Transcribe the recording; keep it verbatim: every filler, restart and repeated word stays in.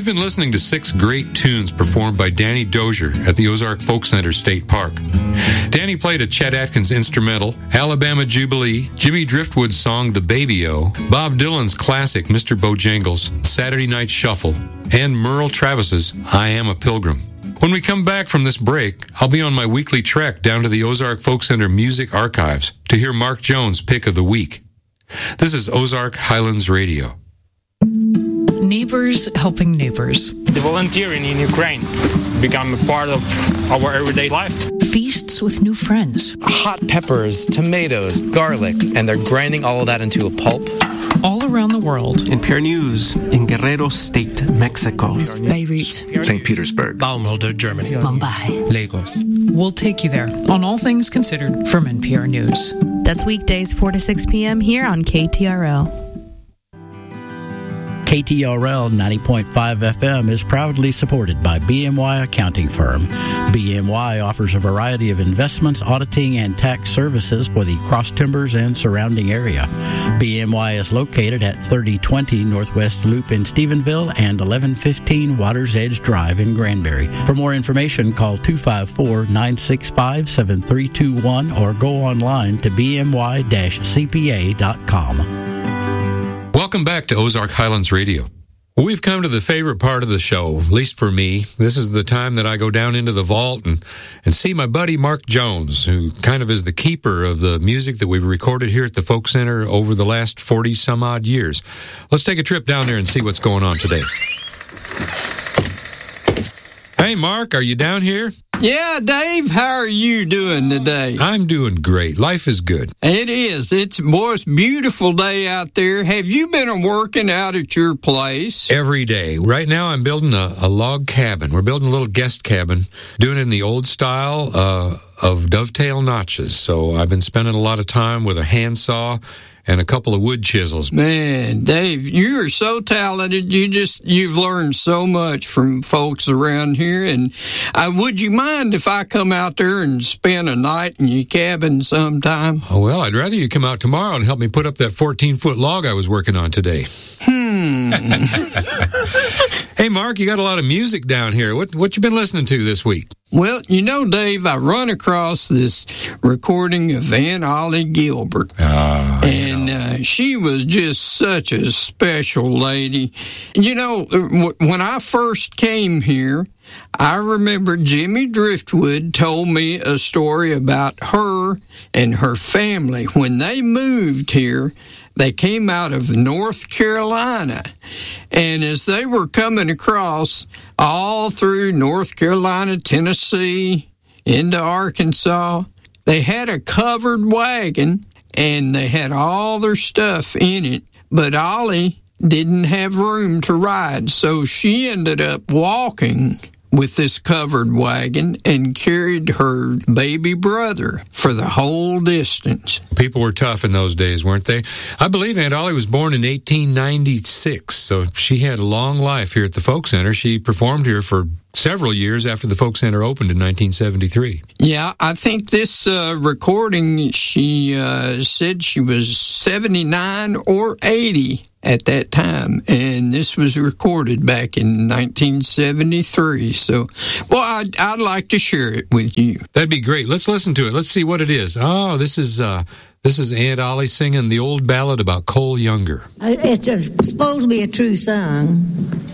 We've been listening to six great tunes performed by Danny Dozier at the Ozark Folk Center State Park. Danny played a Chet Atkins instrumental, Alabama Jubilee, Jimmy Driftwood's song The Baby-O, Bob Dylan's classic Mister Bojangles, Saturday Night Shuffle, and Merle Travis's I Am a Pilgrim. When we come back from this break, I'll be on my weekly trek down to the Ozark Folk Center Music Archives to hear Mark Jones' pick of the week. This is Ozark Highlands Radio. Neighbors helping neighbors. The volunteering in Ukraine has become a part of our everyday life. Feasts with new friends. Hot peppers, tomatoes, garlic, and they're grinding all of that into a pulp. All around the world. In Pear News, in Guerrero State, Mexico. Beirut. Saint Petersburg. Baumholder, Germany. Mumbai. Lagos. We'll take you there on All Things Considered from N P R News. That's weekdays four to six p.m. here on K T R L. K T R L ninety point five F M is proudly supported by B M Y Accounting Firm. B M Y offers a variety of investments, auditing, and tax services for the Cross Timbers and surrounding area. B M Y is located at thirty twenty Northwest Loop in Stephenville and eleven fifteen Waters Edge Drive in Granbury. For more information, call two five four, nine six five, seven three two one or go online to b m y dash c p a dot com. Welcome back to Ozark Highlands Radio. We've come to the favorite part of the show, at least for me. This is the time that I go down into the vault and, and see my buddy Mark Jones, who kind of is the keeper of the music that we've recorded here at the Folk Center over the last forty some odd years. Let's take a trip down there and see what's going on today. Hey, Mark, are you down here? Yeah, Dave, how are you doing today? I'm doing great. Life is good. It is. It's, boy, it's a beautiful day out there. Have you been working out at your place? Every day. Right now, I'm building a, a log cabin. We're building a little guest cabin, doing it in the old style uh, of dovetail notches. So I've been spending a lot of time with a handsaw and a couple of wood chisels. Man, Dave, you are so talented. You just, you've learned so much from folks around here. And uh, would you mind if I come out there and spend a night in your cabin sometime? Oh, well, I'd rather you come out tomorrow and help me put up that fourteen-foot log I was working on today. Hmm. Hey, Mark, you got a lot of music down here. What what you been listening to this week? Well, you know, Dave, I run across this recording of Aunt Ollie Gilbert. Oh, and uh, she was just such a special lady. You know, when I first came here, I remember Jimmy Driftwood told me a story about her and her family. When they moved here, they came out of North Carolina, and as they were coming across all through North Carolina, Tennessee, into Arkansas, they had a covered wagon, and they had all their stuff in it, but Ollie didn't have room to ride, so she ended up walking with this covered wagon and carried her baby brother for the whole distance. People were tough in those days, weren't they? I believe Aunt Ollie was born in eighteen ninety-six, so she had a long life here at the Folk Center. She performed here for several years after the Folk Center opened in nineteen seventy-three. Yeah, I think this uh, recording, she uh, said she was seventy-nine or eighty at that time, and this was recorded back in nineteen seventy-three. So, well, I'd, I'd like to share it with you. That'd be great. Let's listen to it. Let's see what it is. Oh, this is uh, this is Aunt Ollie singing the old ballad about Cole Younger. It's a, supposed to be a true song.